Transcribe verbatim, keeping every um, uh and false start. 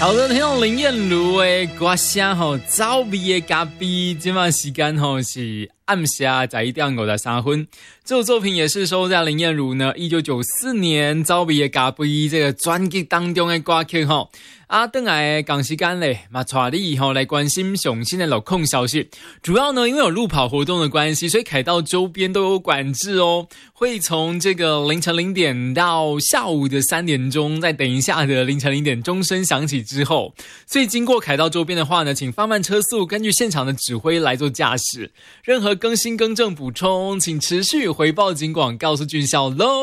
好的，听到林彦如的歌声吼，走味的咖啡，今晚时间吼是暗下十一点五十三分。这首作品也是收在林彦如呢一九九四年《走味的咖啡》这个专辑当中的歌曲吼。啊，等来的港时间嘞，嘛带你以后来关心上新的路控消息。主要呢，因为有路跑活动的关系，所以凯道周边都有管制哦。会从这个凌晨零点到下午的三点钟，再等一下的凌晨零点钟声响起之后，所以经过凯道周边的话呢，请放慢车速，根据现场的指挥来做驾驶。任何更新更正补充，请持续回报警广告诉军校喽。